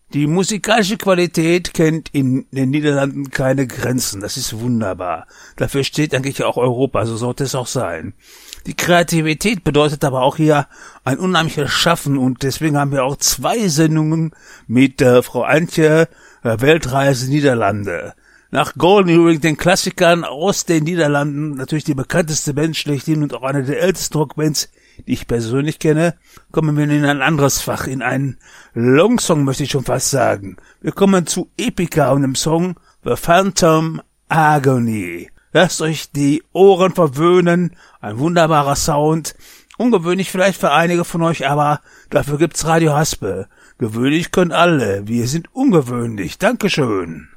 Die musikalische Qualität kennt in den Niederlanden keine Grenzen. Das ist wunderbar. Dafür steht eigentlich auch Europa, so sollte es auch sein. Die Kreativität bedeutet aber auch hier ein unheimliches Schaffen und deswegen haben wir auch 2 Sendungen mit Frau Antje, Weltreise Niederlande. Nach Golden Earring, den Klassikern aus den Niederlanden, natürlich die bekannteste Band schlechthin und auch eine der ältesten Rockbands, die ich persönlich kenne, kommen wir in ein anderes Fach, in einen Longsong, möchte ich schon fast sagen. Wir kommen zu Epica und dem Song The Phantom Agony. Lasst euch die Ohren verwöhnen, ein wunderbarer Sound, ungewöhnlich vielleicht für einige von euch, aber dafür gibt's Radio Haspel. Gewöhnlich können alle, wir sind ungewöhnlich. Dankeschön.